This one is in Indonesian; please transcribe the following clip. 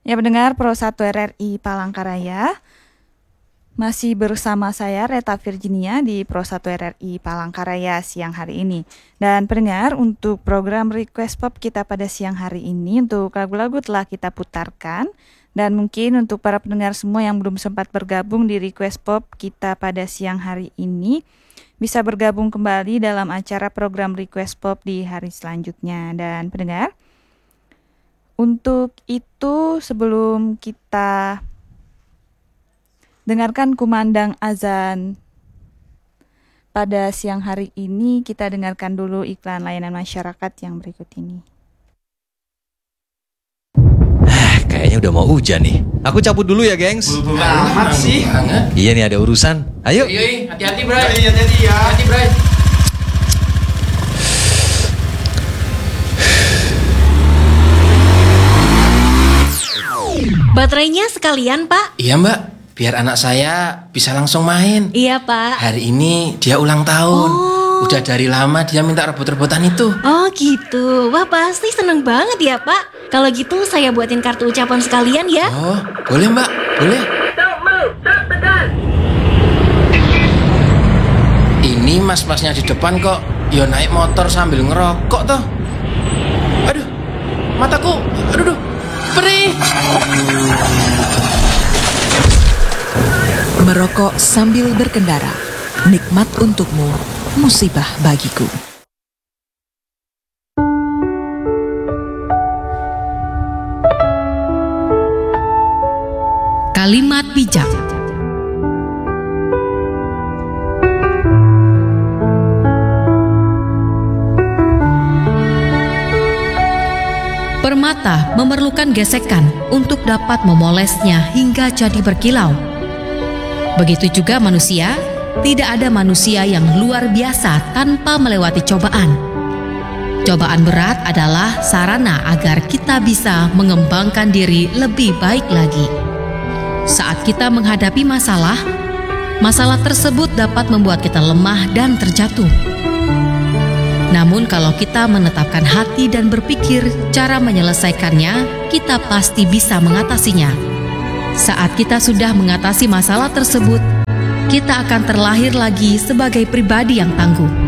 Ya, pendengar Pro 1 RRI Palangkaraya, masih bersama saya Reta Virginia di Pro 1 RRI Palangkaraya siang hari ini. Dan pendengar, untuk program Request Pop kita pada siang hari ini, untuk lagu-lagu telah kita putarkan. Dan mungkin untuk para pendengar semua yang belum sempat bergabung di Request Pop kita pada siang hari ini, bisa bergabung kembali dalam acara program Request Pop di hari selanjutnya. Dan pendengar, untuk itu sebelum kita dengarkan kumandang azan pada siang hari ini, kita dengarkan dulu iklan layanan masyarakat yang berikut ini. Kayaknya udah mau hujan nih. Aku cabut dulu ya, gengs. Buru-buru amat sih. Iya nih, ada urusan. Ayo. Iya, hati-hati, Bray. Hati-hati ya. Hati, Bray. Baterainya sekalian, Pak. Iya, Mbak. Biar anak saya bisa langsung main. Iya, Pak. Hari ini dia ulang tahun. Udah dari lama dia minta rebut-rebutan itu. Oh gitu. Wah, pasti seneng banget ya, Pak. Kalau gitu saya buatin kartu ucapan sekalian ya. Oh, boleh, Mbak. Boleh. Ini mas-masnya di depan kok yo naik motor sambil ngerokok toh. Aduh, mataku. Aduh. Perih. Merokok sambil berkendara, nikmat untukmu, musibah bagiku. Kalimat bijak. Permata memerlukan gesekan untuk dapat memolesnya hingga jadi berkilau. Begitu juga manusia, tidak ada manusia yang luar biasa tanpa melewati cobaan. Cobaan berat adalah sarana agar kita bisa mengembangkan diri lebih baik lagi. Saat kita menghadapi masalah, masalah tersebut dapat membuat kita lemah dan terjatuh. Namun kalau kita menetapkan hati dan berpikir cara menyelesaikannya, kita pasti bisa mengatasinya. Saat kita sudah mengatasi masalah tersebut, kita akan terlahir lagi sebagai pribadi yang tangguh.